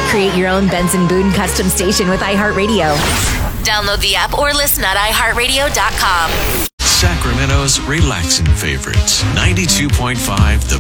Create your own Benson Boone custom station with iHeartRadio. Download the app or listen at iHeartRadio.com. Sacramento's relaxing favorites. 92.5 The